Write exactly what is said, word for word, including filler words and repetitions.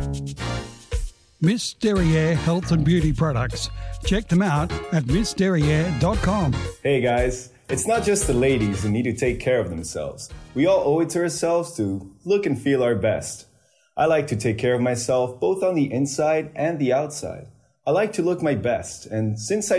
Miss Derriere Health and Beauty Products. Check them out at miss derriere dot com. Hey guys, it's not just the ladies who need to take care of themselves. We all owe it to ourselves to look and feel our best. I like to take care of myself both on the inside and the outside. I like to look my best, and since I